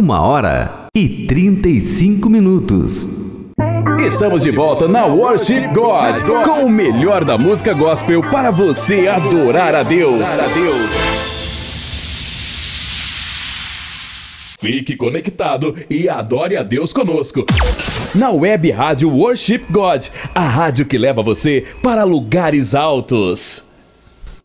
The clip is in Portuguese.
1h35. Estamos de volta na Worship God, com o melhor da música gospel para você adorar a Deus. Fique conectado e adore a Deus conosco. Na Web Rádio Worship God, a rádio que leva você para lugares altos.